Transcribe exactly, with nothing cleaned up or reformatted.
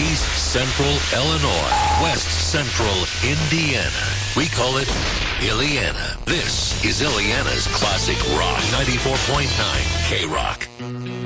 East Central Illinois, West Central Indiana. We call it Illiana. This is Illiana's Classic Rock, ninety-four point nine K-Rock.